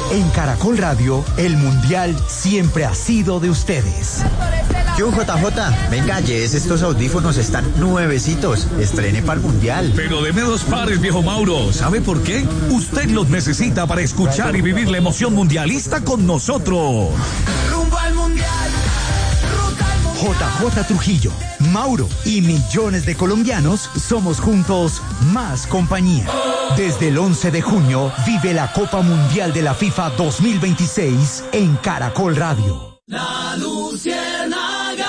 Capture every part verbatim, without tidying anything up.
En Caracol Radio, el Mundial siempre ha sido de ustedes. Yo, J J, venga, llévese estos audífonos, están nuevecitos. Estrene para el Mundial. Pero deme dos pares, viejo Mauro. ¿Sabe por qué? Usted los necesita para escuchar y vivir la emoción mundialista con nosotros. Rumbo al Mundial. J J Trujillo, Mauro y millones de colombianos somos juntos más compañía. Desde el once de junio vive la Copa Mundial de la FIFA dos mil veintiséis en Caracol Radio. La Luciérnaga.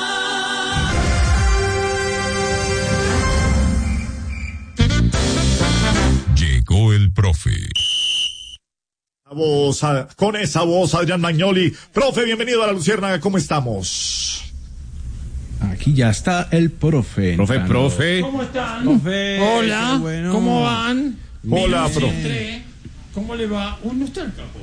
Llegó el profe. Voz, con esa voz, Adrián Magnoli. Profe, bienvenido a La Luciérnaga, ¿cómo estamos? Aquí ya está el profe. Profe, entrando. profe. ¿Cómo están? Profe, Hola, bueno. ¿cómo van? Hola, Bien, profe. entré. ¿Cómo le va? Uy, no está el capo.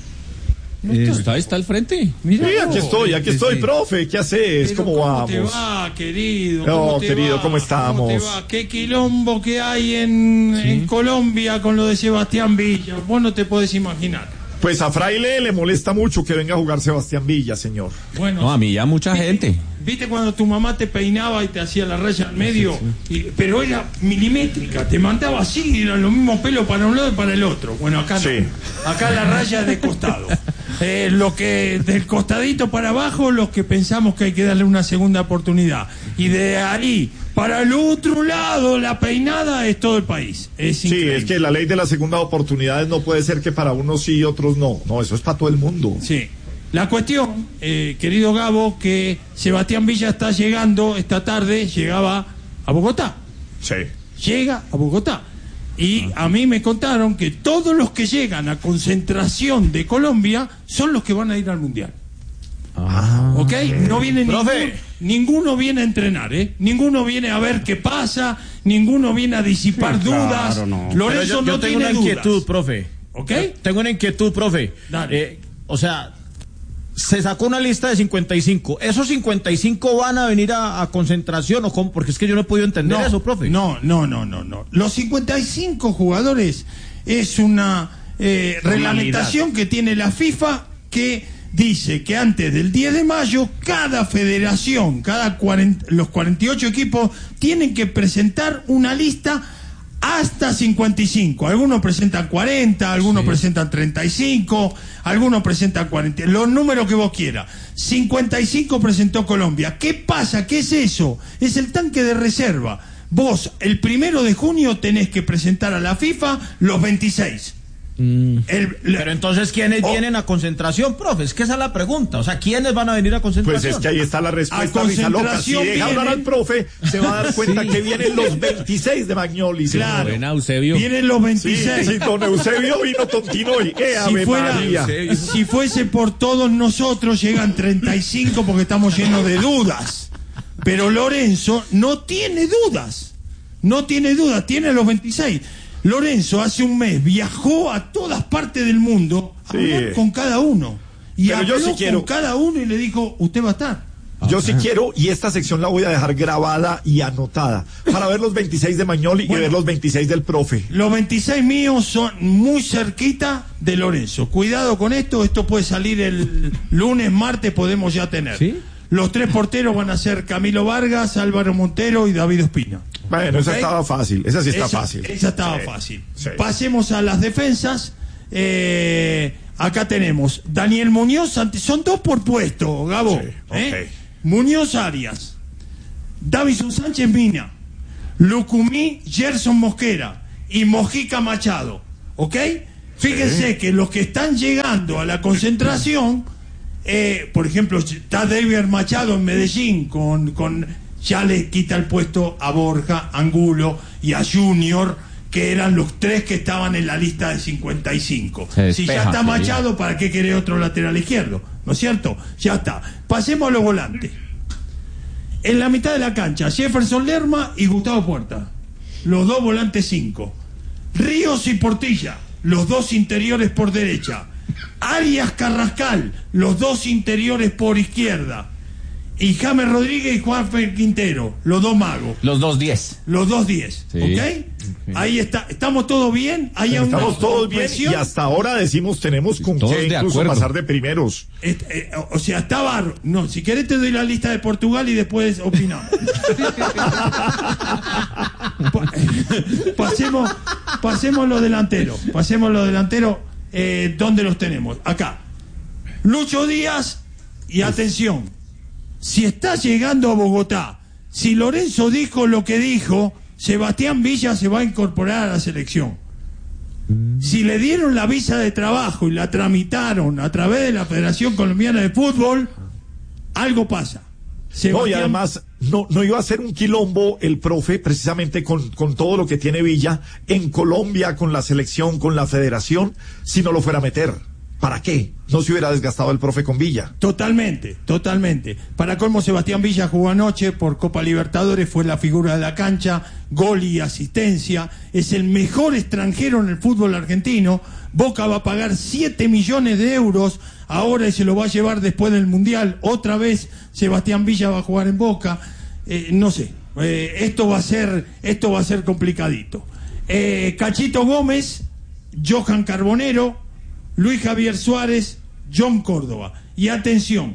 No Eh, está. está, está al frente. Mira Sí, aquí vos. estoy, aquí estoy, sí. profe. ¿Qué haces? Pero ¿Cómo vamos? te va, querido? No, ¿Cómo te querido, va? ¿cómo estamos? ¿Cómo te va? ¿Qué quilombo que hay en, Sí. en Colombia con lo de Sebastián Villa? Vos no te podés imaginar. Pues a Fraile le molesta mucho que venga a jugar Sebastián Villa, señor. Bueno, No, a mí ya mucha ¿viste- gente. ¿Viste cuando tu mamá te peinaba y te hacía la raya al medio? Y- pero era milimétrica, te mandaba así, eran los mismos pelos para un lado y para el otro. Bueno, acá Sí. no. Acá la raya es de costado. Eh, lo que del costadito para abajo, los que pensamos que hay que darle una segunda oportunidad. Y de ahí para el otro lado, la peinada es todo el país. Es Sí, increíble. es que la ley de las segundas oportunidades no puede ser que para unos sí y otros no. No, eso es para todo el mundo. Sí. La cuestión, eh, querido Gabo, que Sebastián Villa está llegando esta tarde, llegaba a Bogotá. Sí. Llega a Bogotá. Y a mí me contaron que todos los que llegan a concentración de Colombia son los que van a ir al Mundial. Ah. ¿Ok? No viene Profe. ningún- ninguno viene a entrenar, ¿eh? Ninguno viene a ver qué pasa, ninguno viene a disipar dudas. Claro, no. Lorenzo Pero yo, yo no tengo tiene una inquietud, dudas. profe. ¿Ok? Yo tengo una inquietud, profe. Dale. Eh, o sea, se sacó una lista de cincuenta y cinco. ¿Esos cincuenta y cinco van a venir a, a concentración o cómo? Porque es que yo no he podido entender eso, profe. No, no, no, no, no. Los cincuenta y cinco jugadores es una eh, reglamentación que tiene la FIFA que dice que antes del diez de mayo cada federación, cada cuarenta, los cuarenta y ocho equipos tienen que presentar una lista hasta cincuenta y cinco. Algunos presentan cuarenta, algunos Sí. presentan treinta y cinco, algunos presentan cuarenta. Los números que vos quieras. cincuenta y cinco presentó Colombia. ¿Qué pasa? ¿Qué es eso? Es el tanque de reserva. Vos, el primero de junio, tenés que presentar a la FIFA los veintiséis. Mm. El- la- Pero entonces, ¿quiénes Oh. vienen a concentración, profe? Es que esa es la pregunta. O sea, ¿quiénes van a venir a Pues concentración? es que ahí está la respuesta, A risa loca. Si concentración deja hablar vienen- al profe, se va a dar cuenta Sí. que vienen los veintiséis de Magnoli. señor. Claro. Buena, Eusebio. Vienen los Sí, veintiséis. sí, don Eusebio vino Tontinoy. ¡Eh, Si, Ave fuera, María! si fuese por todos nosotros, llegan treinta y cinco porque estamos llenos de dudas. Pero Lorenzo no tiene dudas. No tiene dudas, tiene los veintiséis. Lorenzo hace un mes viajó a todas partes del mundo a Sí. hablar con cada uno. Y Pero yo habló sí quiero- con cada uno y le dijo, usted va a estar. Yo sí quiero, y esta sección la voy a dejar grabada y anotada, para ver los veintiséis de Magnoli Bueno. y ver los veintiséis del profe. Los veintiséis míos son muy cerquita de Lorenzo. Cuidado con esto, esto puede salir el lunes, martes, podemos ya tener. ¿Sí? Los tres porteros van a ser Camilo Vargas, Álvaro Montero y David Ospina. Bueno, esa ¿Ok? estaba fácil, esa sí está esa, fácil. Esa estaba Sí, fácil. sí. Pasemos a las defensas. Eh, acá tenemos Daniel Muñoz, Santi- son dos por puesto, Gabo. Sí, ¿eh? ok. Muñoz Arias, Davison Sánchez Mina, Lucumí Gerson Mosquera y Mojica Machado. ¿Ok? Fíjense que los que están llegando a la concentración, eh, por ejemplo, está David Machado en Medellín con, con ya le quita el puesto a Borja, Angulo y a Junior, que eran los tres que estaban en la lista de cincuenta y cinco. Se Si ya despeja, está sí. Machado, ¿para qué quiere otro lateral izquierdo? ¿No es cierto? Ya está. Pasemos a los volantes. En la mitad de la cancha, Jefferson Lerma y Gustavo Puerta. Los dos volantes cinco. Ríos y Portilla, los dos interiores por derecha. Arias Carrascal, los dos interiores por izquierda. Y James Rodríguez y Juan Quintero, los dos magos. Los dos diez. Los dos diez, Sí. ¿ok? Ahí está, estamos todos bien, hay una Estamos todos bien presión. y hasta ahora decimos tenemos con Todos qué de incluso acuerdo. pasar de primeros. Eh, eh, o sea, está barro. No, si querés te doy la lista de Portugal y después opinamos. Pa- pasemos, pasemos los delanteros. Pasemos los delanteros. Eh, ¿Dónde los tenemos? Acá. Lucho Díaz y atención. Si está llegando a Bogotá, si Lorenzo dijo lo que dijo, Sebastián Villa se va a incorporar a la selección. Si le dieron la visa de trabajo y la tramitaron a través de la Federación Colombiana de Fútbol, algo pasa. No, y Sebastián- además no, no iba a ser un quilombo el profe precisamente con, con todo lo que tiene Villa en Colombia, con la selección, con la federación, si no lo fuera a meter. ¿Para qué? No se hubiera desgastado el profe con Villa. Totalmente, totalmente. Para colmo, Sebastián Villa jugó anoche por Copa Libertadores, fue la figura de la cancha, gol y asistencia, es el mejor extranjero en el fútbol argentino. Boca va a pagar siete millones de euros ahora y se lo va a llevar después del Mundial. Otra vez Sebastián Villa va a jugar en Boca. Eh, no sé, eh, esto va a ser, esto va a ser complicadito. Eh, Cachito Gómez, Johan Carbonero, Luis Javier Suárez, John Córdoba. Y atención,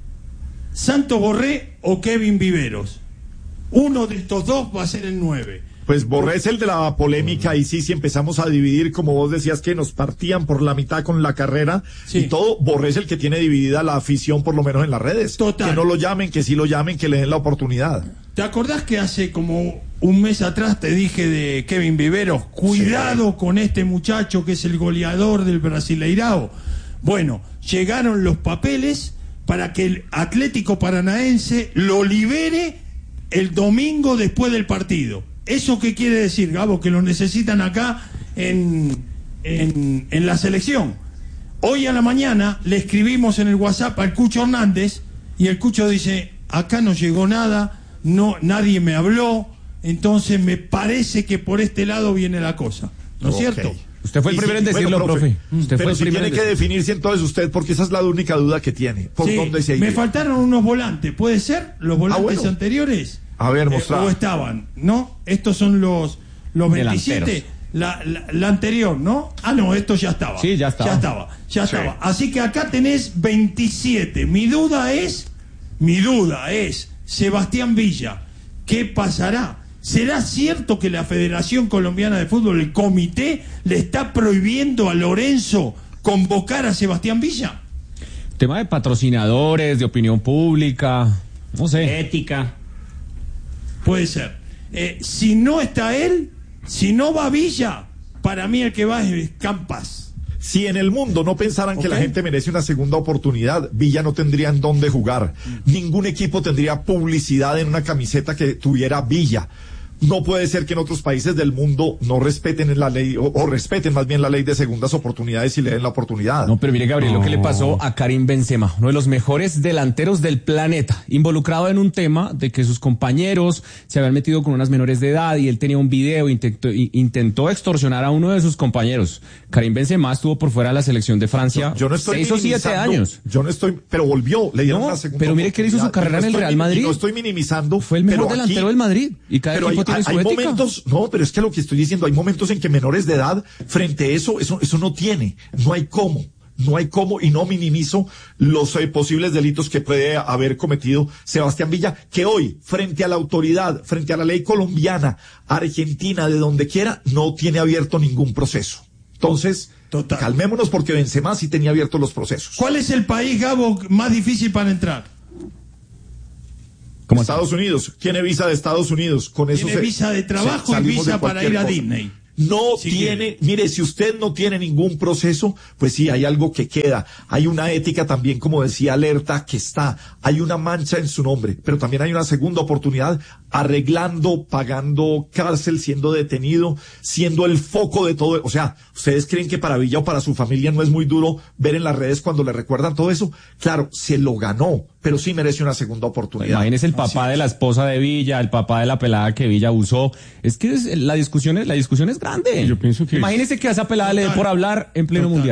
Santos Borré o Kevin Viveros. Uno de estos dos va a ser el nueve. Pues Borré es el de la polémica y sí, si empezamos a dividir, como vos decías que nos partían por la mitad con la carrera Sí. y todo, Borré es el que tiene dividida la afición, por lo menos en las redes. Total. Que no lo llamen, que sí lo llamen, que le den la oportunidad. ¿Te acordás que hace como un mes atrás te dije de Kevin Viveros? Cuidado con este muchacho que es el goleador del Brasileirao. Bueno, llegaron los papeles para que el Atlético Paranaense lo libere el domingo después del partido. ¿Eso qué quiere decir, Gabo? Que lo necesitan acá en, en, en la selección. Hoy a la mañana le escribimos en el WhatsApp al Cucho Hernández y el Cucho dice, acá no llegó nada, no, nadie me habló, entonces me parece que por este lado viene la cosa. ¿No es Ok. cierto? Usted fue el Y primero sí, en decirlo, bueno, profe. Usted Pero fue el si primero tiene en que decirlo. definirse entonces usted, porque esa es la única duda que tiene. ¿Por Sí, dónde se me iría? faltaron unos volantes, ¿puede ser? ¿Los volantes bueno. anteriores? A ver, Eh, mostrá. ¿O estaban? ¿No? Estos son los, los veintisiete. Delanteros. La, la, la anterior, ¿no? Ah, no, esto ya estaba. Sí, ya estaba. Ya estaba, ya Sí. estaba. Así que acá tenés veintisiete. Mi duda es, mi duda es, Sebastián Villa, ¿qué pasará? ¿Será cierto que la Federación Colombiana de Fútbol, el comité, le está prohibiendo a Lorenzo convocar a Sebastián Villa? Tema de patrocinadores, de opinión pública, no sé. Ética. Puede ser. Eh, si no está él, si no va Villa, para mí el que va es Campas. Si en el mundo no pensaran que Ok. la gente merece una segunda oportunidad, Villa no tendría en dónde jugar. Ningún equipo tendría publicidad en una camiseta que tuviera Villa. No puede ser que en otros países del mundo no respeten la ley, o, o respeten más bien la ley de segundas oportunidades y le den la oportunidad. No, pero mire, Gabriel, lo que le pasó a Karim Benzema, uno de los mejores delanteros del planeta, involucrado en un tema de que sus compañeros se habían metido con unas menores de edad y él tenía un video, intentó, i- intentó extorsionar a uno de sus compañeros. Karim Benzema estuvo por fuera de la selección de Francia Yo no estoy seis o siete minimizando, años. Yo no estoy, pero volvió, le dieron No, una segunda pero mire que él hizo su oportunidad. carrera Y no en el estoy Real mi- Madrid. y No estoy minimizando. Fue el mejor pero delantero aquí- del Madrid y cada pero equipo hay, tiene hay- su hay ética. momentos, no, pero es que lo que estoy diciendo, hay momentos en que menores de edad, frente a eso, eso, eso no tiene, no hay cómo. No hay cómo, y no minimizo los eh, posibles delitos que puede haber cometido Sebastián Villa, que hoy, frente a la autoridad, frente a la ley colombiana, argentina, de donde quiera, no tiene abierto ningún proceso. Entonces, Total. calmémonos porque Benzema sí tenía abiertos los procesos. ¿Cuál es el país, Gabo, más difícil para entrar? ¿Cómo está? Estados Unidos, tiene visa de Estados Unidos, con eso Tiene se- visa de trabajo se- y salimos visa de para cualquier ir a cosa. Disney. No Si tiene, mire, si usted no tiene ningún proceso, pues sí, hay algo que queda. Hay una ética también, como decía Alerta, que está. Hay una mancha en su nombre, pero también hay una segunda oportunidad, arreglando, pagando cárcel, siendo detenido, siendo el foco de todo. O sea, ¿ustedes creen que para Villa o para su familia no es muy duro ver en las redes cuando le recuerdan todo eso? Claro, se lo ganó, pero sí merece una segunda oportunidad. Imagínese el papá de la esposa de Villa, el papá de la pelada que Villa abusó. Es que es- la discusión es, la discusión es grande. Yo pienso que- Imagínese que a esa pelada le dé Total. por hablar en pleno Total. mundial.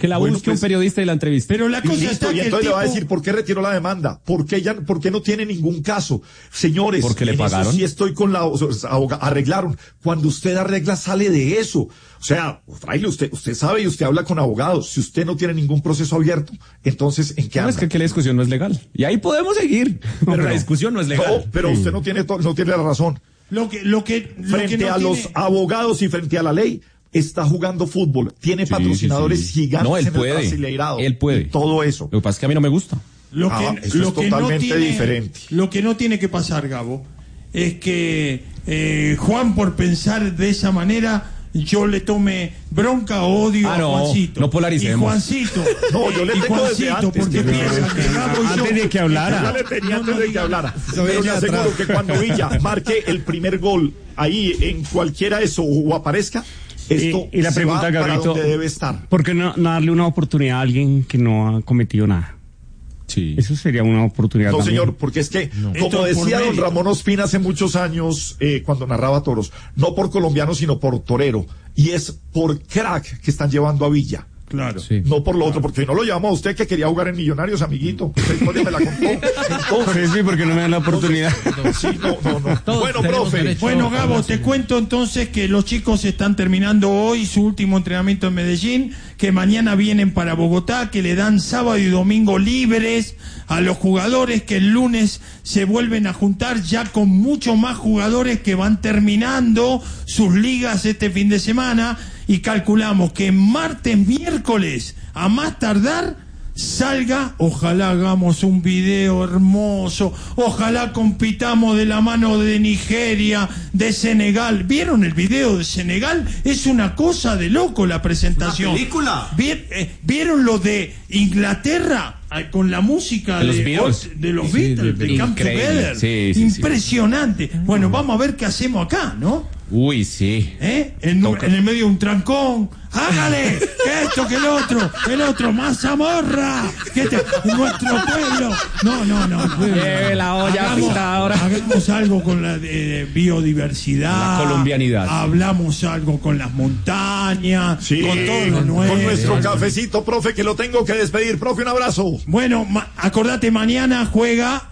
Que la Bueno, busque pues, un periodista y la entrevista. Pero la Y cosa listo, está y que el entonces le va a tipo- decir por qué retiró la demanda, por qué ella, por qué no tiene ningún caso. Señores, ¿Porque le en pagaron? eso sí estoy con la, o sea, aboga- arreglaron. Cuando usted arregla sale de eso. O sea, fraile, usted, usted sabe y usted habla con abogados. Si usted no tiene ningún proceso abierto, entonces ¿en qué No, anda? es que aquí la discusión no es legal. Y ahí podemos seguir. Pero la discusión no es legal. No, pero usted no tiene to- no tiene la razón. Lo que, lo que, lo Frente que no a los tiene- abogados y frente a la ley, está jugando fútbol, tiene Sí, patrocinadores sí, sí. gigantes No, él en puede. el Brasileirado. Él puede. Y todo eso. Lo que pasa es que a mí no me gusta. Lo que, Ah, eso lo es que totalmente no tiene, diferente. Lo que no tiene que pasar, Gabo, es que eh, Juan, por pensar de esa manera, yo le tome bronca o odio Ah, a no, Juancito. no polaricemos. Y Juancito. No, yo le y tengo desde Juancito, antes, porque que no, piensa que Gabo y yo- Antes de que hablara. Yo ya le tenía antes de que hablara. Pero le venía aseguro atrás. que cuando Villa marque el primer gol ahí en cualquiera eso o aparezca, esto Y, y la se pregunta, va para Gabrielito, donde debe estar. ¿por qué no, no darle una oportunidad a alguien que no ha cometido nada? Sí. Eso sería una oportunidad No, también. señor, porque es que, Esto como es por decía don mérito. Ramón Ospina hace muchos años, eh, cuando narraba toros, no por colombiano, sino por torero. Y es por crack que están llevando a Villa. Claro. Sí. No por lo otro, porque no lo llamó a usted que quería jugar en Millonarios, amiguito. Esa historia me la contó. Por Entonces, eso y porque no me dan la oportunidad. sí, no, no, no. Todos Bueno, tenemos profe. derecho. Bueno, Gabo, te cuento entonces que los chicos están terminando hoy su último entrenamiento en Medellín, que mañana vienen para Bogotá, que le dan sábado y domingo libres a los jugadores, que el lunes se vuelven a juntar ya con muchos más jugadores que van terminando sus ligas este fin de semana, y calculamos que martes, miércoles, a más tardar, salga, ojalá hagamos un video hermoso, ojalá compitamos de la mano de Nigeria, de Senegal. ¿Vieron el video de Senegal? Es una cosa de loco la presentación. ¿Una película? ¿Vier- eh, ¿Vieron lo de Inglaterra eh, con la música De los Beatles. de los Sí, Beatles, de- de Come increíble. Together? Sí, sí, sí. Impresionante. Bueno, vamos a ver qué hacemos acá, ¿no? Uy, sí. ¿Eh? En, Toca. en el medio de un trancón. ¡Hágale! Que esto, que el otro, el otro, más zamorra. Que este, nuestro pueblo. No, no, no. no. Lleve la olla Hagamos- pitadora. Hagamos algo con la de biodiversidad. La colombianidad. Hablamos algo con las montañas. Sí, con todo lo con nuevo. nuestro cafecito, profe, que lo tengo que despedir. Profe, un abrazo. Bueno, ma- acordate, mañana juega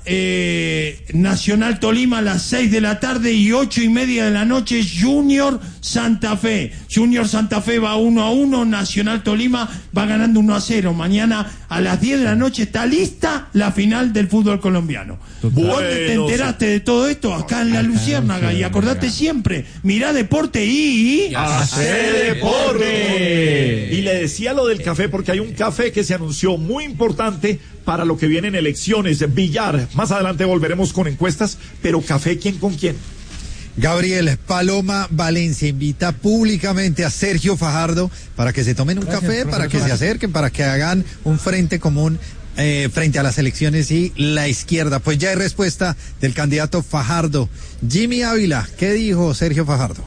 eh, Nacional Tolima a las seis de la tarde y ocho y media de la noche Junior Santa Fe. Junior Santa Fe va uno a uno, Nacional Tolima va ganando uno a cero. Mañana a las diez de la noche está lista la final del fútbol colombiano. ¿Dónde te Bueno, enteraste de todo esto? Acá en La Luciérnaga. Y acordate siempre, mirá deporte y... Hacer deporte. Y le decía lo del café porque hay un café que se anunció muy importante para lo que vienen elecciones. Villar. Más adelante volveremos con encuestas, pero café, ¿quién con quién? Gabriel, Paloma Valencia invita públicamente a Sergio Fajardo para que se tomen un café, para que se acerquen, para que hagan un frente común eh, frente a las elecciones y la izquierda. Pues ya hay respuesta del candidato Fajardo. Jimmy Ávila, ¿qué dijo Sergio Fajardo?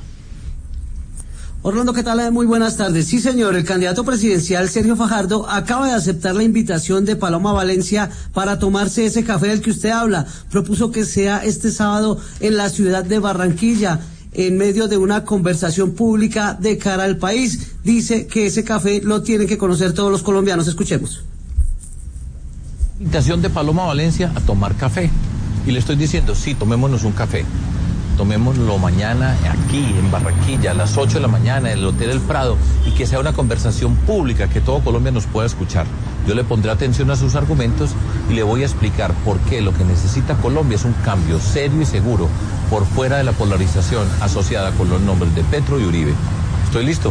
Orlando, ¿qué tal? Muy buenas tardes. Sí, señor, el candidato presidencial Sergio Fajardo acaba de aceptar la invitación de Paloma Valencia para tomarse ese café del que usted habla. Propuso que sea este sábado en la ciudad de Barranquilla, en medio de una conversación pública de cara al país. Dice que ese café lo tienen que conocer todos los colombianos. Escuchemos. Invitación de Paloma Valencia a tomar café. Y le estoy diciendo, sí, tomémonos un café. Tomémoslo mañana aquí en Barranquilla a las ocho de la mañana en el Hotel El Prado y que sea una conversación pública que todo Colombia nos pueda escuchar. Yo le pondré atención a sus argumentos y le voy a explicar por qué lo que necesita Colombia es un cambio serio y seguro por fuera de la polarización asociada con los nombres de Petro y Uribe. ¿Estoy listo?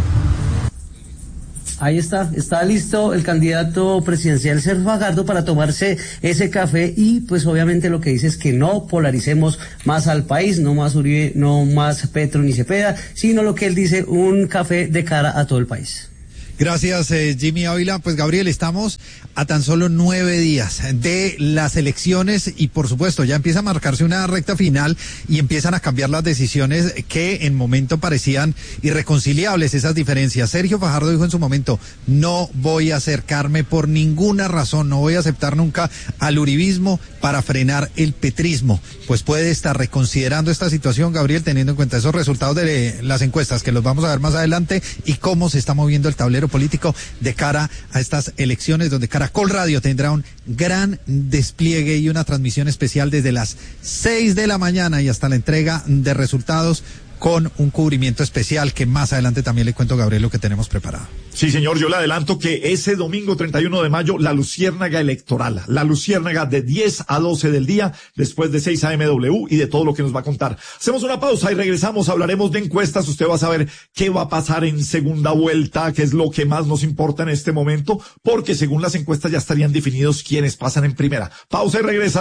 Ahí está, está listo el candidato presidencial Sergio Fajardo para tomarse ese café y pues obviamente lo que dice es que no polaricemos más al país, no más Uribe, no más Petro ni Cepeda, sino lo que él dice, un café de cara a todo el país. Gracias, eh, Jimmy Ávila. Pues, Gabriel, estamos a tan solo nueve días de las elecciones y, por supuesto, ya empieza a marcarse una recta final y empiezan a cambiar las decisiones que en momento parecían irreconciliables, esas diferencias. Sergio Fajardo dijo en su momento, no voy a acercarme por ninguna razón, no voy a aceptar nunca al uribismo para frenar el petrismo. Pues puede estar reconsiderando esta situación, Gabriel, teniendo en cuenta esos resultados de las encuestas, que los vamos a ver más adelante, y cómo se está moviendo el tablero tablero político de cara a estas elecciones, donde Caracol Radio tendrá un gran despliegue y una transmisión especial desde las seis de la mañana y hasta la entrega de resultados, con un cubrimiento especial que más adelante también le cuento, Gabriel, lo que tenemos preparado. Sí, señor, yo le adelanto que ese domingo treinta y uno de mayo, la luciérnaga electoral, la luciérnaga de diez a doce del día, después de seis a eme doble u y de todo lo que nos va a contar. Hacemos una pausa y regresamos, hablaremos de encuestas, usted va a saber qué va a pasar en segunda vuelta, qué es lo que más nos importa en este momento, porque según las encuestas ya estarían definidos quiénes pasan en primera. Pausa y regresa.